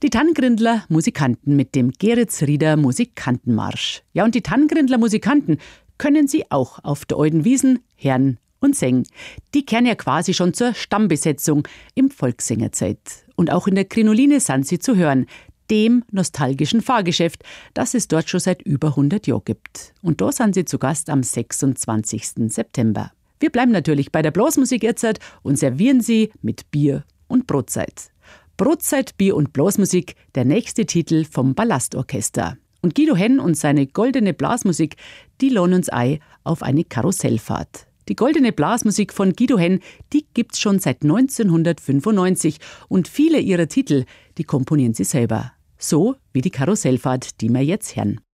Die Tannengrindler Musikanten mit dem Geretsrieder Musikantenmarsch. Ja, und die Tannengrindler Musikanten können Sie auch auf der Alten Wiesn hören und singen. Die kehren ja quasi schon zur Stammbesetzung im Volkssängerzeit. Und auch in der Krinoline sind sie zu hören, dem nostalgischen Fahrgeschäft, das es dort schon seit über 100 Jahren gibt. Und da sind sie zu Gast am 26. September. Wir bleiben natürlich bei der Blasmusik jetzt und servieren sie mit Bier und Brotzeit. Brotzeit, Bier und Blasmusik, der nächste Titel vom Ballastorchester. Und Guido Henn und seine goldene Blasmusik, die laden uns ein auf eine Karussellfahrt. Die goldene Blasmusik von Guido Henn, die gibt's schon seit 1995 und viele ihrer Titel, die komponieren sie selber. So wie die Karussellfahrt, die wir jetzt hören.